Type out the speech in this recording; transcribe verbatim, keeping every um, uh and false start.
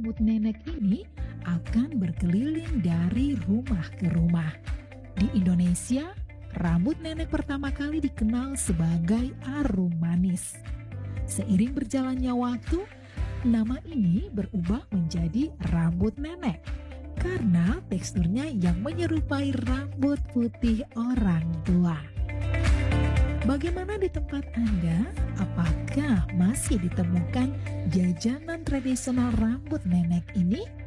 rambut nenek ini akan berkeliling dari rumah ke rumah. Di Indonesia, rambut nenek pertama kali dikenal sebagai arum manis. Seiring berjalannya waktu, nama ini berubah menjadi rambut nenek karena teksturnya yang menyerupai rambut putih orang tua. Bagaimana di tempat Anda? Apakah masih ditemukan jajanan tradisional rambut nenek ini?